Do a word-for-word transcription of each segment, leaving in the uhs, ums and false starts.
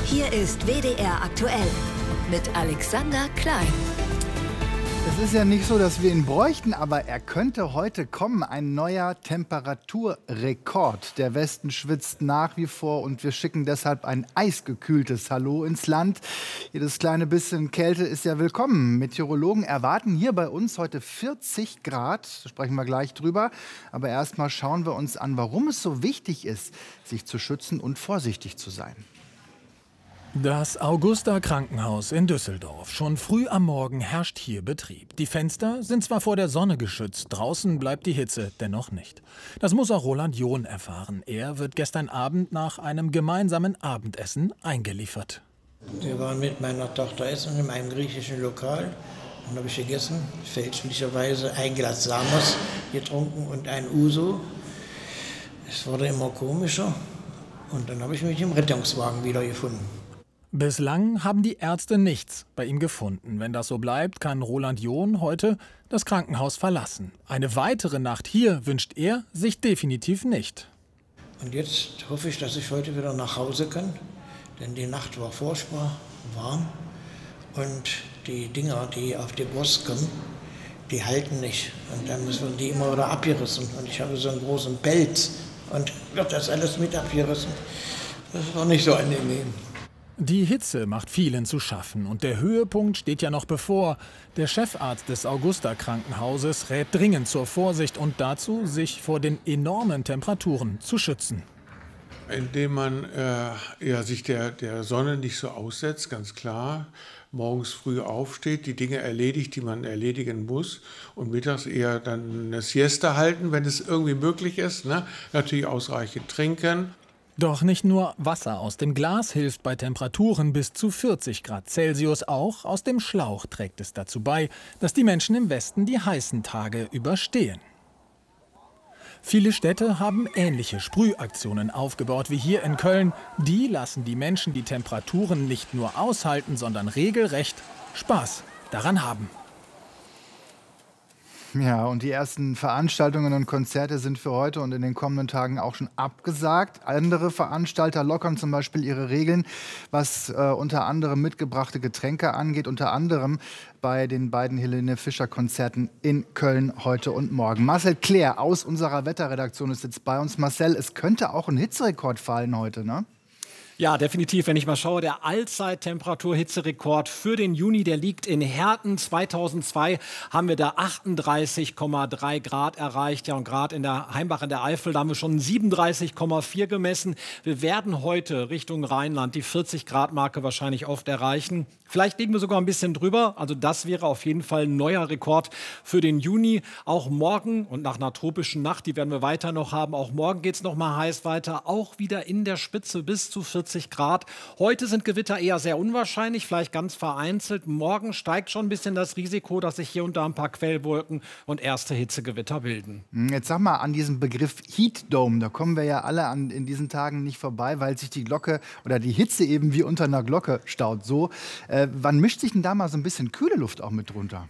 Hier ist W D R aktuell mit Alexander Klein. Es ist ja nicht so, dass wir ihn bräuchten, aber er könnte heute kommen. Ein neuer Temperaturrekord. Der Westen schwitzt nach wie vor und wir schicken deshalb ein eisgekühltes Hallo ins Land. Jedes kleine bisschen Kälte ist ja willkommen. Meteorologen erwarten hier bei uns heute vierzig Grad. Da sprechen wir gleich drüber. Aber erstmal schauen wir uns an, warum es so wichtig ist, sich zu schützen und vorsichtig zu sein. Das Augusta-Krankenhaus in Düsseldorf. Schon früh am Morgen herrscht hier Betrieb. Die Fenster sind zwar vor der Sonne geschützt, draußen bleibt die Hitze dennoch nicht. Das muss auch Roland John erfahren. Er wird gestern Abend nach einem gemeinsamen Abendessen eingeliefert. Wir waren mit meiner Tochter essen in einem griechischen Lokal. Dann habe ich gegessen, fälschlicherweise ein Glas Samos getrunken und ein Uso. Es wurde immer komischer und dann habe ich mich im Rettungswagen wiedergefunden. Bislang haben die Ärzte nichts bei ihm gefunden. Wenn das so bleibt, kann Roland John heute das Krankenhaus verlassen. Eine weitere Nacht hier wünscht er sich definitiv nicht. Und jetzt hoffe ich, dass ich heute wieder nach Hause kann, denn die Nacht war furchtbar warm und die Dinger, die auf die Brust kommen, die halten nicht. Und dann müssen die immer wieder abgerissen. Und ich habe so einen großen Pelz und wird das alles mit abgerissen. Das ist auch nicht so angenehm. Die Hitze macht vielen zu schaffen und der Höhepunkt steht ja noch bevor. Der Chefarzt des Augusta-Krankenhauses rät dringend zur Vorsicht und dazu, sich vor den enormen Temperaturen zu schützen. Indem man äh, ja, sich der, der Sonne nicht so aussetzt, ganz klar. Morgens früh aufsteht, die Dinge erledigt, die man erledigen muss. Und mittags eher dann eine Siesta halten, wenn es irgendwie möglich ist. Ne? Natürlich ausreichend trinken. Doch nicht nur Wasser aus dem Glas hilft bei Temperaturen bis zu vierzig Grad Celsius. Auch aus dem Schlauch trägt es dazu bei, dass die Menschen im Westen die heißen Tage überstehen. Viele Städte haben ähnliche Sprühaktionen aufgebaut wie hier in Köln. Die lassen die Menschen die Temperaturen nicht nur aushalten, sondern regelrecht Spaß daran haben. Ja, und die ersten Veranstaltungen und Konzerte sind für heute und in den kommenden Tagen auch schon abgesagt. Andere Veranstalter lockern zum Beispiel ihre Regeln, was äh, unter anderem mitgebrachte Getränke angeht. Unter anderem bei den beiden Helene Fischer-Konzerten in Köln heute und morgen. Marcel Claire aus unserer Wetterredaktion ist jetzt bei uns. Marcel, es könnte auch ein Hitzerekord fallen heute, ne? Ja, definitiv. Wenn ich mal schaue, der Allzeit-Temperatur-Hitzerekord für den Juni, der liegt in Herten. zweitausendzwei haben wir da achtunddreißig Komma drei Grad erreicht. Ja, und gerade in der Heimbach in der Eifel, da haben wir schon siebenunddreißig Komma vier gemessen. Wir werden heute Richtung Rheinland die vierzig Grad Marke wahrscheinlich oft erreichen. Vielleicht liegen wir sogar ein bisschen drüber. Also das wäre auf jeden Fall ein neuer Rekord für den Juni. Auch morgen und nach einer tropischen Nacht, die werden wir weiter noch haben. Auch morgen geht es noch mal heiß weiter. Auch wieder in der Spitze bis zu vierzig Grad. Heute sind Gewitter eher sehr unwahrscheinlich, vielleicht ganz vereinzelt. Morgen steigt schon ein bisschen das Risiko, dass sich hier und da ein paar Quellwolken und erste Hitzegewitter bilden. Jetzt sag mal, an diesem Begriff Heat Dome, da kommen wir ja alle an, in diesen Tagen nicht vorbei, weil sich die Glocke oder die Hitze eben wie unter einer Glocke staut. So, äh, wann mischt sich denn da mal so ein bisschen kühle Luft auch mit drunter?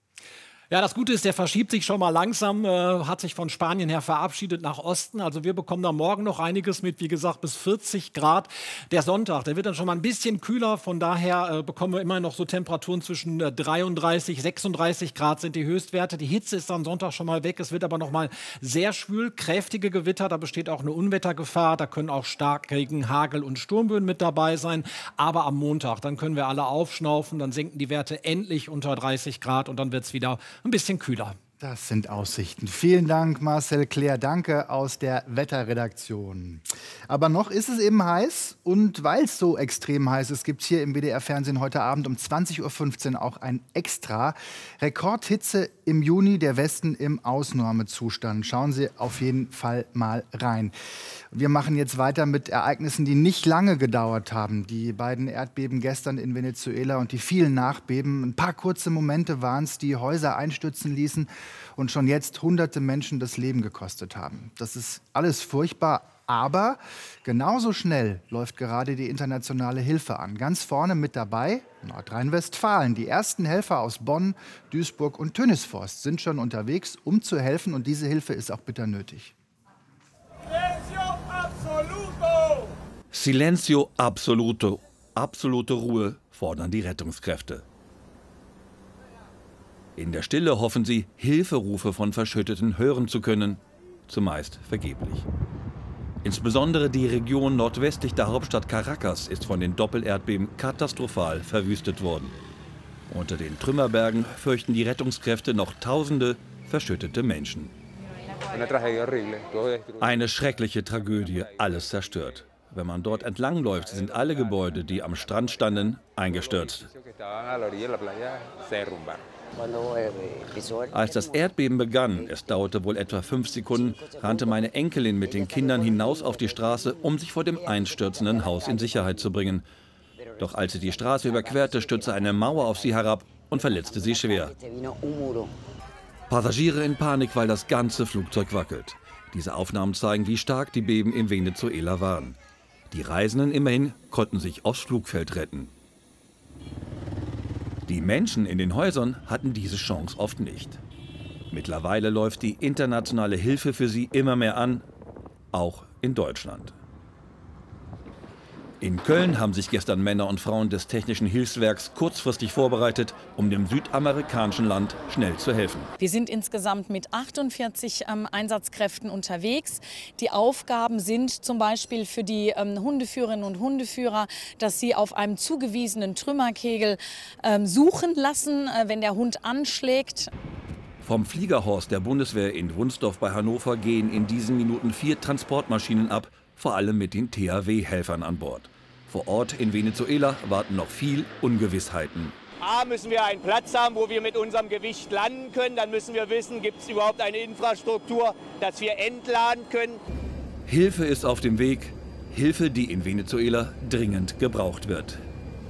Ja, das Gute ist, der verschiebt sich schon mal langsam, äh, hat sich von Spanien her verabschiedet nach Osten. Also wir bekommen da morgen noch einiges mit, wie gesagt, bis vierzig Grad. Der Sonntag, der wird dann schon mal ein bisschen kühler. Von daher äh, bekommen wir immer noch so Temperaturen zwischen äh, dreiunddreißig, sechsunddreißig Grad sind die Höchstwerte. Die Hitze ist dann Sonntag schon mal weg. Es wird aber noch mal sehr schwül, kräftige Gewitter. Da besteht auch eine Unwettergefahr. Da können auch Starkregen, Hagel und Sturmböen mit dabei sein. Aber am Montag, dann können wir alle aufschnaufen. Dann sinken die Werte endlich unter dreißig Grad und dann wird es wieder ein bisschen kühler. Das sind Aussichten. Vielen Dank, Marcel Claire. Danke aus der Wetterredaktion. Aber noch ist es eben heiß. Und weil es so extrem heiß ist, gibt es hier im W D R-Fernsehen heute Abend um zwanzig Uhr fünfzehn auch ein Extra. Rekordhitze im Juni, der Westen im Ausnahmezustand. Schauen Sie auf jeden Fall mal rein. Wir machen jetzt weiter mit Ereignissen, die nicht lange gedauert haben. Die beiden Erdbeben gestern in Venezuela und die vielen Nachbeben. Ein paar kurze Momente waren es, die Häuser einstürzen ließen und schon jetzt hunderte Menschen das Leben gekostet haben. Das ist alles furchtbar, aber genauso schnell läuft gerade die internationale Hilfe an. Ganz vorne mit dabei Nordrhein-Westfalen. Die ersten Helfer aus Bonn, Duisburg und Tönisvorst sind schon unterwegs, um zu helfen, und diese Hilfe ist auch bitter nötig. Silencio absoluto. Absolute Ruhe fordern die Rettungskräfte. In der Stille hoffen sie, Hilferufe von Verschütteten hören zu können, zumeist vergeblich. Insbesondere die Region nordwestlich der Hauptstadt Caracas ist von den Doppelerdbeben katastrophal verwüstet worden. Unter den Trümmerbergen fürchten die Rettungskräfte noch tausende verschüttete Menschen. Eine schreckliche Tragödie, alles zerstört. Wenn man dort entlangläuft, sind alle Gebäude, die am Strand standen, eingestürzt. Als das Erdbeben begann, es dauerte wohl etwa fünf Sekunden, rannte meine Enkelin mit den Kindern hinaus auf die Straße, um sich vor dem einstürzenden Haus in Sicherheit zu bringen. Doch als sie die Straße überquerte, stürzte eine Mauer auf sie herab und verletzte sie schwer. Passagiere in Panik, weil das ganze Flugzeug wackelt. Diese Aufnahmen zeigen, wie stark die Beben in Venezuela waren. Die Reisenden immerhin konnten sich aufs Flugfeld retten. Die Menschen in den Häusern hatten diese Chance oft nicht. Mittlerweile läuft die internationale Hilfe für sie immer mehr an, auch in Deutschland. In Köln haben sich gestern Männer und Frauen des Technischen Hilfswerks kurzfristig vorbereitet, um dem südamerikanischen Land schnell zu helfen. Wir sind insgesamt mit achtundvierzig ähm, Einsatzkräften unterwegs. Die Aufgaben sind zum Beispiel für die ähm, Hundeführerinnen und Hundeführer, dass sie auf einem zugewiesenen Trümmerkegel ähm, suchen lassen, äh, wenn der Hund anschlägt. Vom Fliegerhorst der Bundeswehr in Wunsdorf bei Hannover gehen in diesen Minuten vier Transportmaschinen ab, vor allem mit den T H W-Helfern an Bord. Vor Ort in Venezuela warten noch viel Ungewissheiten. A, müssen wir einen Platz haben, wo wir mit unserem Gewicht landen können. Dann müssen wir wissen, gibt es überhaupt eine Infrastruktur, dass wir entladen können. Hilfe ist auf dem Weg. Hilfe, die in Venezuela dringend gebraucht wird.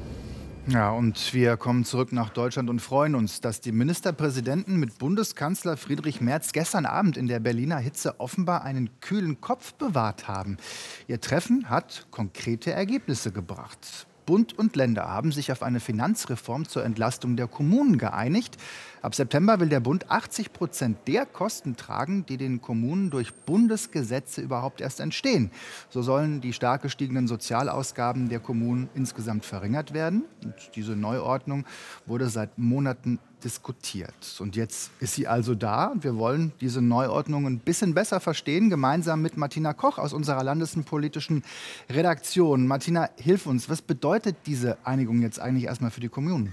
Ja, und wir kommen zurück nach Deutschland und freuen uns, dass die Ministerpräsidenten mit Bundeskanzler Friedrich Merz gestern Abend in der Berliner Hitze offenbar einen kühlen Kopf bewahrt haben. Ihr Treffen hat konkrete Ergebnisse gebracht. Bund und Länder haben sich auf eine Finanzreform zur Entlastung der Kommunen geeinigt. Ab September will der Bund achtzig Prozent der Kosten tragen, die den Kommunen durch Bundesgesetze überhaupt erst entstehen. So sollen die stark gestiegenen Sozialausgaben der Kommunen insgesamt verringert werden. Und diese Neuordnung wurde seit Monaten diskutiert. Und jetzt ist sie also da. Und wir wollen diese Neuordnung ein bisschen besser verstehen, gemeinsam mit Martina Koch aus unserer landespolitischen Redaktion. Martina, hilf uns. Was bedeutet diese Einigung jetzt eigentlich erstmal für die Kommunen?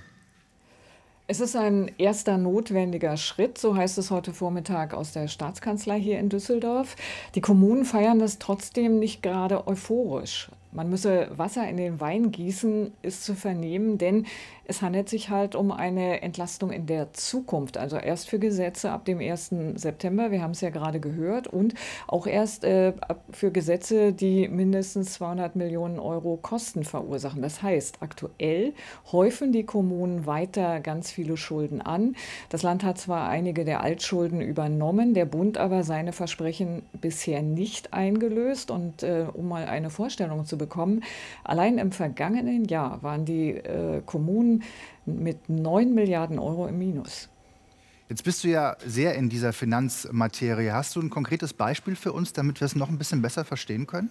Es ist ein erster notwendiger Schritt, so heißt es heute Vormittag aus der Staatskanzlei hier in Düsseldorf. Die Kommunen feiern das trotzdem nicht gerade euphorisch. Man müsse Wasser in den Wein gießen, ist zu vernehmen, denn es handelt sich halt um eine Entlastung in der Zukunft. Also erst für Gesetze ab dem ersten September, wir haben es ja gerade gehört, und auch erst äh, für Gesetze, die mindestens zweihundert Millionen Euro Kosten verursachen. Das heißt, aktuell häufen die Kommunen weiter ganz viele Schulden an. Das Land hat zwar einige der Altschulden übernommen, der Bund aber seine Versprechen bisher nicht eingelöst. Und äh, um mal eine Vorstellung zu bekommen, allein im vergangenen Jahr waren die äh, Kommunen mit neun Milliarden Euro im Minus. Jetzt bist du ja sehr in dieser Finanzmaterie. Hast du ein konkretes Beispiel für uns, damit wir es noch ein bisschen besser verstehen können?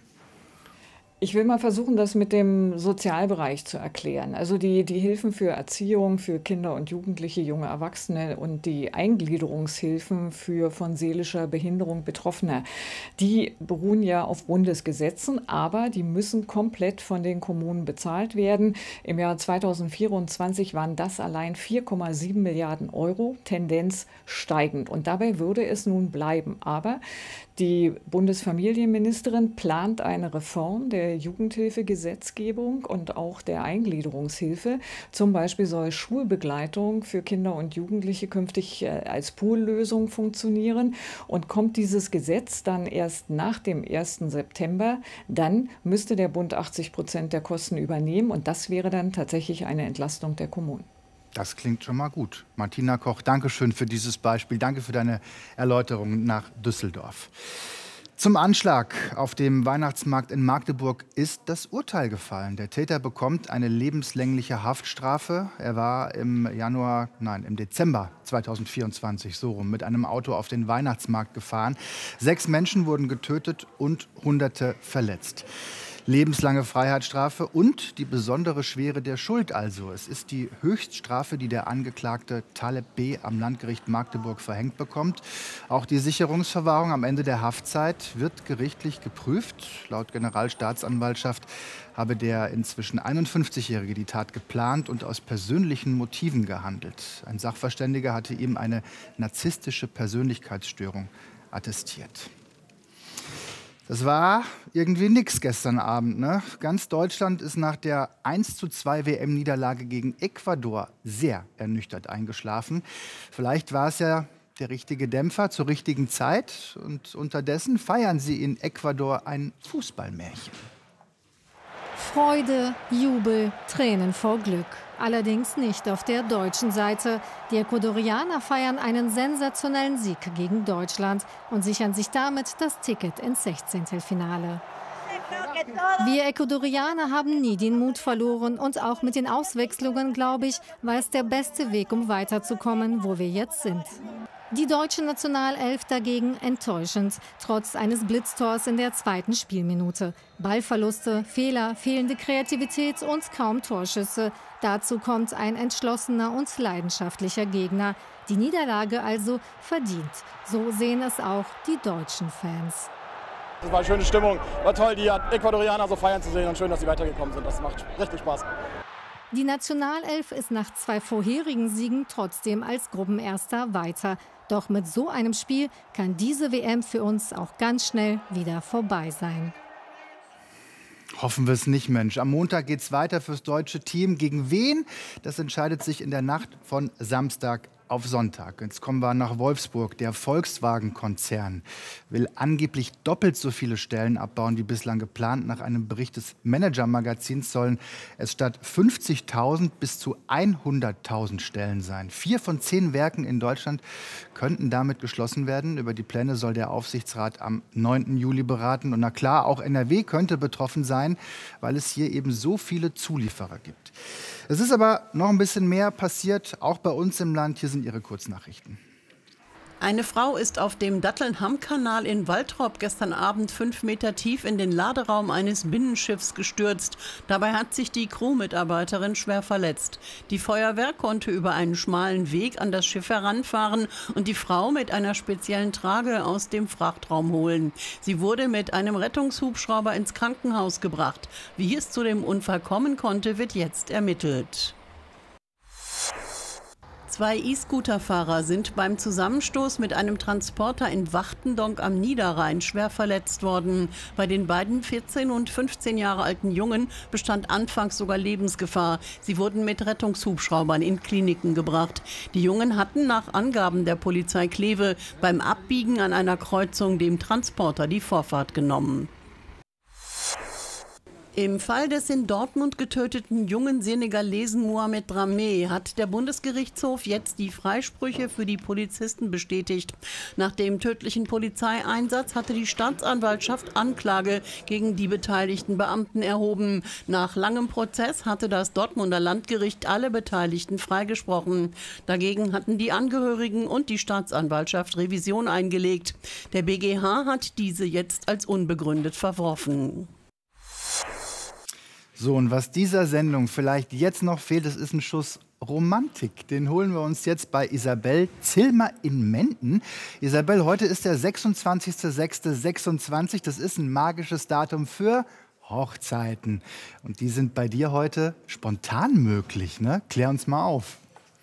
Ich will mal versuchen, das mit dem Sozialbereich zu erklären. Also die, die Hilfen für Erziehung, für Kinder und Jugendliche, junge Erwachsene und die Eingliederungshilfen für von seelischer Behinderung Betroffene, die beruhen ja auf Bundesgesetzen, aber die müssen komplett von den Kommunen bezahlt werden. Im Jahr zweitausendvierundzwanzig waren das allein vier Komma sieben Milliarden Euro, Tendenz steigend. Und dabei würde es nun bleiben. Aber die Bundesfamilienministerin plant eine Reform der Jugendhilfegesetzgebung und auch der Eingliederungshilfe. Zum Beispiel soll Schulbegleitung für Kinder und Jugendliche künftig als Poollösung funktionieren. Und kommt dieses Gesetz dann erst nach dem ersten September, dann müsste der Bund achtzig Prozent der Kosten übernehmen. Und das wäre dann tatsächlich eine Entlastung der Kommunen. Das klingt schon mal gut. Martina Koch, danke schön für dieses Beispiel. Danke für deine Erläuterung nach Düsseldorf. Zum Anschlag auf dem Weihnachtsmarkt in Magdeburg ist das Urteil gefallen. Der Täter bekommt eine lebenslängliche Haftstrafe. Er war im Januar, nein, im Dezember zweitausendvierundzwanzig so rum mit einem Auto auf den Weihnachtsmarkt gefahren. Sechs Menschen wurden getötet und Hunderte verletzt. Lebenslange Freiheitsstrafe und die besondere Schwere der Schuld also. Es ist die Höchststrafe, die der Angeklagte Taleb B. am Landgericht Magdeburg verhängt bekommt. Auch die Sicherungsverwahrung am Ende der Haftzeit wird gerichtlich geprüft. Laut Generalstaatsanwaltschaft habe der inzwischen einundfünfzigjährige die Tat geplant und aus persönlichen Motiven gehandelt. Ein Sachverständiger hatte ihm eine narzisstische Persönlichkeitsstörung attestiert. Das war irgendwie nix gestern Abend, ne? Ganz Deutschland ist nach der eins zu zwei W M-Niederlage gegen Ecuador sehr ernüchtert eingeschlafen. Vielleicht war es ja der richtige Dämpfer zur richtigen Zeit. Und unterdessen feiern sie in Ecuador ein Fußballmärchen. Freude, Jubel, Tränen vor Glück. Allerdings nicht auf der deutschen Seite. Die Ecuadorianer feiern einen sensationellen Sieg gegen Deutschland und sichern sich damit das Ticket ins Sechzehntelfinale. Wir Ecuadorianer haben nie den Mut verloren und auch mit den Auswechslungen, glaube ich, war es der beste Weg, um weiterzukommen, wo wir jetzt sind. Die deutsche Nationalelf dagegen enttäuschend, trotz eines Blitztors in der zweiten Spielminute. Ballverluste, Fehler, fehlende Kreativität und kaum Torschüsse. Dazu kommt ein entschlossener und leidenschaftlicher Gegner. Die Niederlage also verdient. So sehen es auch die deutschen Fans. Es war eine schöne Stimmung, war toll, die Ecuadorianer so feiern zu sehen und schön, dass sie weitergekommen sind. Das macht richtig Spaß. Die Nationalelf ist nach zwei vorherigen Siegen trotzdem als Gruppenerster weiter. Doch mit so einem Spiel kann diese W M für uns auch ganz schnell wieder vorbei sein. Hoffen wir es nicht, Mensch. Am Montag geht es weiter fürs deutsche Team. Gegen wen? Das entscheidet sich in der Nacht von Samstag auf Sonntag. Jetzt kommen wir nach Wolfsburg. Der Volkswagen-Konzern will angeblich doppelt so viele Stellen abbauen wie bislang geplant. Nach einem Bericht des Manager-Magazins sollen es statt fünfzigtausend bis zu hunderttausend Stellen sein. Vier von zehn Werken in Deutschland könnten damit geschlossen werden. Über die Pläne soll der Aufsichtsrat am neunten Juli beraten. Und na klar, auch N R W könnte betroffen sein, weil es hier eben so viele Zulieferer gibt. Es ist aber noch ein bisschen mehr passiert, auch bei uns im Land. Hier sind Ihre Kurznachrichten. Eine Frau ist auf dem Datteln-Hamm-Kanal in Waltrop gestern Abend fünf Meter tief in den Laderaum eines Binnenschiffs gestürzt. Dabei hat sich die Crewmitarbeiterin schwer verletzt. Die Feuerwehr konnte über einen schmalen Weg an das Schiff heranfahren und die Frau mit einer speziellen Trage aus dem Frachtraum holen. Sie wurde mit einem Rettungshubschrauber ins Krankenhaus gebracht. Wie es zu dem Unfall kommen konnte, wird jetzt ermittelt. Zwei E-Scooter-Fahrer sind beim Zusammenstoß mit einem Transporter in Wachtendonk am Niederrhein schwer verletzt worden. Bei den beiden vierzehn und fünfzehn Jahre alten Jungen bestand anfangs sogar Lebensgefahr. Sie wurden mit Rettungshubschraubern in Kliniken gebracht. Die Jungen hatten nach Angaben der Polizei Kleve beim Abbiegen an einer Kreuzung dem Transporter die Vorfahrt genommen. Im Fall des in Dortmund getöteten jungen Senegalesen Mohamed Dramé hat der Bundesgerichtshof jetzt die Freisprüche für die Polizisten bestätigt. Nach dem tödlichen Polizeieinsatz hatte die Staatsanwaltschaft Anklage gegen die beteiligten Beamten erhoben. Nach langem Prozess hatte das Dortmunder Landgericht alle Beteiligten freigesprochen. Dagegen hatten die Angehörigen und die Staatsanwaltschaft Revision eingelegt. Der B G H hat diese jetzt als unbegründet verworfen. So, und was dieser Sendung vielleicht jetzt noch fehlt, das ist ein Schuss Romantik. Den holen wir uns jetzt bei Isabel Zillmer in Menden. Isabel, heute ist der sechsundzwanzigster sechster sechsundzwanzig. Das ist ein magisches Datum für Hochzeiten. Und die sind bei dir heute spontan möglich, ne? Klär uns mal auf.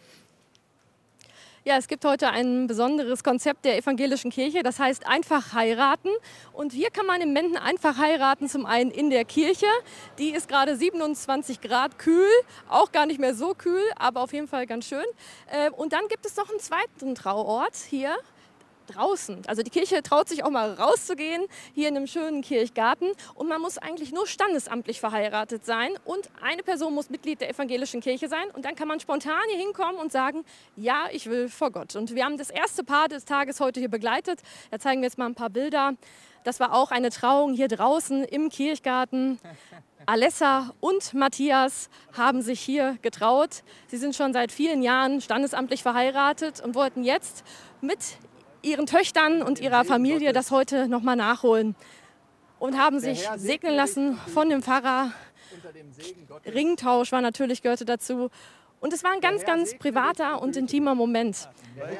Ja, es gibt heute ein besonderes Konzept der evangelischen Kirche, das heißt einfach heiraten. Und hier kann man in Menden einfach heiraten, zum einen in der Kirche. Die ist gerade siebenundzwanzig Grad kühl, auch gar nicht mehr so kühl, aber auf jeden Fall ganz schön. Und dann gibt es noch einen zweiten Trauort hier draußen. Also die Kirche traut sich auch mal rauszugehen, hier in einem schönen Kirchgarten. Und man muss eigentlich nur standesamtlich verheiratet sein und eine Person muss Mitglied der evangelischen Kirche sein. Und dann kann man spontan hier hinkommen und sagen, ja, ich will vor Gott. Und wir haben das erste Paar des Tages heute hier begleitet. Da zeigen wir jetzt mal ein paar Bilder. Das war auch eine Trauung hier draußen im Kirchgarten. Alessa und Matthias haben sich hier getraut. Sie sind schon seit vielen Jahren standesamtlich verheiratet und wollten jetzt mit ihren Töchtern und ihrer Familie das heute noch mal nachholen. und haben sich segnen lassen von dem Pfarrer. Ringtausch war natürlich, gehörte dazu. Und es war ein ganz, ganz privater und intimer Moment.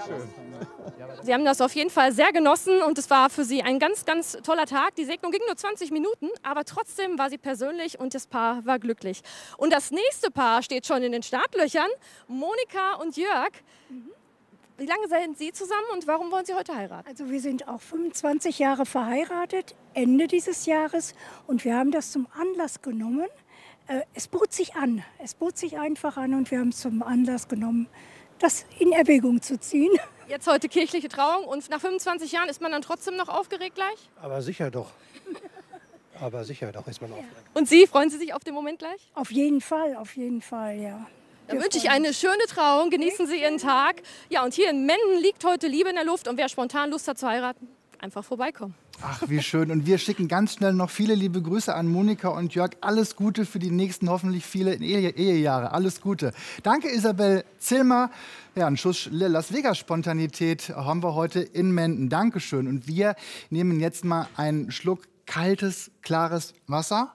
Sie haben das auf jeden Fall sehr genossen und es war für Sie ein ganz, ganz toller Tag. Die Segnung ging nur zwanzig Minuten, aber trotzdem war sie persönlich und das Paar war glücklich. Und das nächste Paar steht schon in den Startlöchern, Monika und Jörg. Wie lange sind Sie zusammen und warum wollen Sie heute heiraten? Also wir sind auch fünfundzwanzig Jahre verheiratet, Ende dieses Jahres. Und wir haben das zum Anlass genommen. Äh, es bot sich an, es bot sich einfach an und wir haben es zum Anlass genommen, das in Erwägung zu ziehen. Jetzt heute kirchliche Trauung und nach fünfundzwanzig Jahren ist man dann trotzdem noch aufgeregt gleich? Aber sicher doch. Aber sicher doch ist man aufgeregt. Und Sie, freuen Sie sich auf den Moment gleich? Auf jeden Fall, auf jeden Fall, ja. Dann wünsche ich eine schöne Trauung, genießen Sie Ihren Tag. Ja, und hier in Menden liegt heute Liebe in der Luft und wer spontan Lust hat zu heiraten, einfach vorbeikommen. Ach, wie schön. Und wir schicken ganz schnell noch viele liebe Grüße an Monika und Jörg. Alles Gute für die nächsten hoffentlich viele Ehe Ehejahre. Alles Gute. Danke, Isabel Zillmer. Ja, einen Schuss Las Vegas-Spontanität haben wir heute in Menden. Dankeschön. Und wir nehmen jetzt mal einen Schluck kaltes, klares Wasser.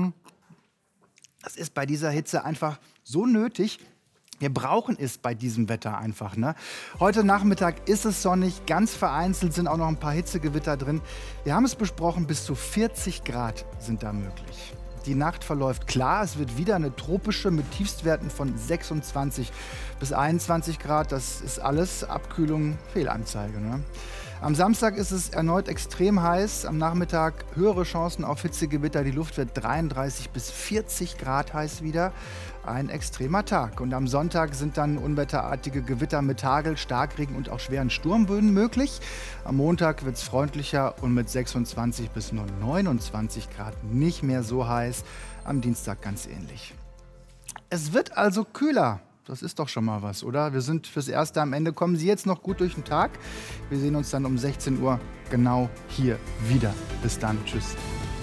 Das ist bei dieser Hitze einfach so nötig. Wir brauchen es bei diesem Wetter einfach. Ne? Heute Nachmittag ist es sonnig, ganz vereinzelt sind auch noch ein paar Hitzegewitter drin. Wir haben es besprochen, bis zu vierzig Grad sind da möglich. Die Nacht verläuft klar, es wird wieder eine tropische mit Tiefstwerten von sechsundzwanzig bis einundzwanzig Grad. Das ist alles Abkühlung, Fehlanzeige. Ne? Am Samstag ist es erneut extrem heiß. Am Nachmittag höhere Chancen auf Hitzegewitter. Die Luft wird dreiunddreißig bis vierzig Grad heiß wieder. Ein extremer Tag. Und am Sonntag sind dann unwetterartige Gewitter mit Hagel, Starkregen und auch schweren Sturmböen möglich. Am Montag wird es freundlicher und mit sechsundzwanzig bis nur neunundzwanzig Grad nicht mehr so heiß. Am Dienstag ganz ähnlich. Es wird also kühler. Das ist doch schon mal was, oder? Wir sind fürs Erste am Ende. Kommen Sie jetzt noch gut durch den Tag. Wir sehen uns dann um sechzehn Uhr genau hier wieder. Bis dann. Tschüss.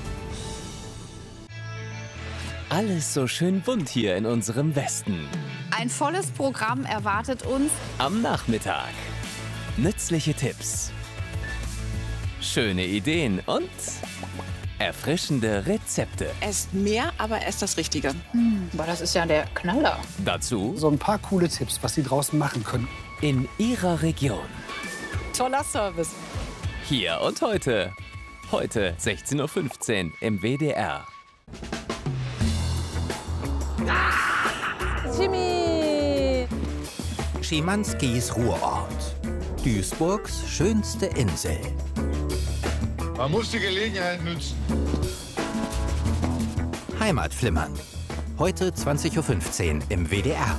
Alles so schön bunt hier in unserem Westen. Ein volles Programm erwartet uns am Nachmittag. Nützliche Tipps, schöne Ideen und erfrischende Rezepte. Esst mehr, aber esst das Richtige. Hm, aber das ist ja der Knaller. Dazu so ein paar coole Tipps, was Sie draußen machen können. In Ihrer Region. Toller Service. Hier und heute. Heute sechzehn Uhr fünfzehn im W D R. Jimmy! Schimanskis Ruhrort. Duisburgs schönste Insel. Man muss die Gelegenheit nützen. Heimatflimmern. Heute zwanzig Uhr fünfzehn im W D R.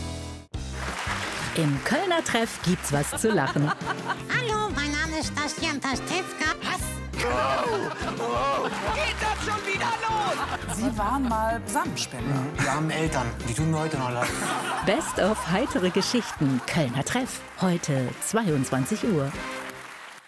Im Kölner Treff gibt's was zu lachen. Hallo, mein Name ist Bastian Pastewka. Was? Oh, oh. Geht das schon wieder los? Sie waren mal Samenspender. Wir haben Eltern, die tun mir heute noch leid. Best of heitere Geschichten. Kölner Treff. Heute zweiundzwanzig Uhr.